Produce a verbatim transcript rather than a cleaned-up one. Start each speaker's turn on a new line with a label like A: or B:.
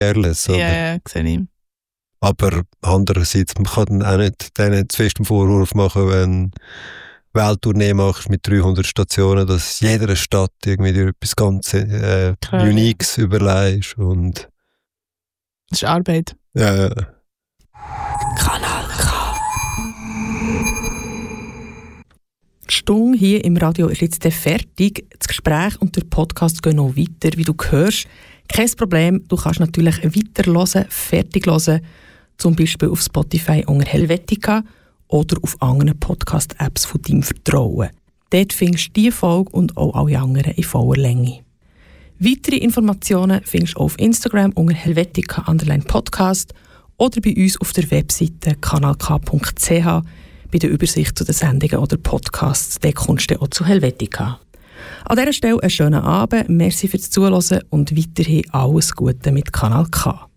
A: careless.
B: Ja, ja, sehe ich.
A: Aber andererseits, man kann dann auch nicht denen zu fest einen Vorwurf machen, wenn Welttournee machst mit dreihundert Stationen, dass jeder Stadt irgendwie dir etwas ganz äh, Uniques überlegst. Und
B: das ist Arbeit.
A: Ja, ja.
C: Kanal K. Die Stunde hier im Radio ist jetzt fertig. Das Gespräch und der Podcast gehen noch weiter, wie du hörst. Kein Problem, du kannst natürlich weiterhören, fertig hören, zum Beispiel auf Spotify unter Helvetica oder auf anderen Podcast-Apps von deinem Vertrauen. Dort findest du diese Folge und auch alle anderen in voller Länge. Weitere Informationen findest du auf Instagram unter Helvetica Underline Podcast oder bei uns auf der Webseite kanal k punkt c h bei der Übersicht zu den Sendungen oder Podcasts. Dort kommst du auch zu Helvetica. An dieser Stelle einen schönen Abend, merci fürs Zuhören und weiterhin alles Gute mit Kanal K.